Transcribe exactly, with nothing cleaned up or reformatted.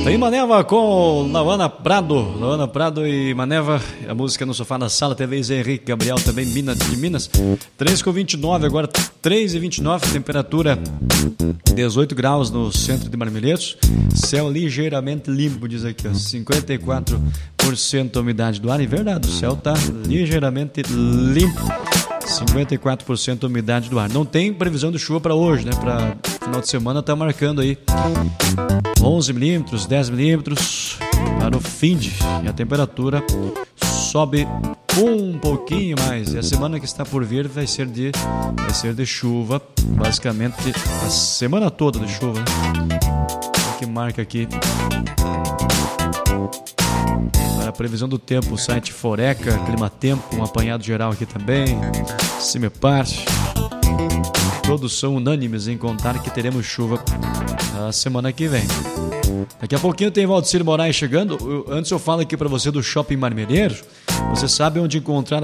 Tem Maneva com Lauana Prado. Lauana Prado e Maneva. A música no sofá na sala. T V Zé Henrique Gabriel também Minas de Minas. três com vinte e nove, agora três e vinte e nove. Temperatura dezoito graus no centro de Marmeletos. Céu ligeiramente limpo, diz aqui, ó. cinquenta e quatro por cento a umidade do ar. E verdade, o céu tá ligeiramente limpo. cinquenta e quatro por cento a umidade do ar. Não tem previsão de chuva para hoje, né? Para final de semana tá marcando aí onze milímetros, dez milímetros para o fim de. E a temperatura sobe um pouquinho mais. E a semana que está por vir vai ser de, vai ser de chuva. Basicamente a semana toda de chuva, né? O que marca aqui para a previsão do tempo, o site Foreca, Climatempo, um apanhado geral aqui também, Cimepar, todos são unânimes em contar que teremos chuva a semana que vem. Daqui a pouquinho tem Valdecir Moraes chegando. Eu, antes eu falo aqui para você do Shopping Marmeleiro. Você sabe onde encontrar